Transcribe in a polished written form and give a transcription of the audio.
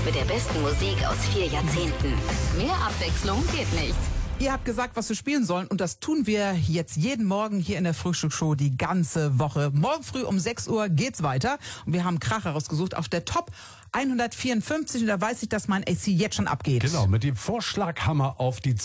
mit der besten Musik aus 4 Jahrzehnten. Mehr Abwechslung geht nicht. Ihr habt gesagt, was wir spielen sollen, und das tun wir jetzt jeden Morgen hier in der Frühstücksshow die ganze Woche. Morgen früh um 6 Uhr geht's weiter und wir haben Kracher rausgesucht auf der Top 154 und da weiß ich, dass mein AC jetzt schon abgeht. Genau, mit dem Vorschlaghammer auf die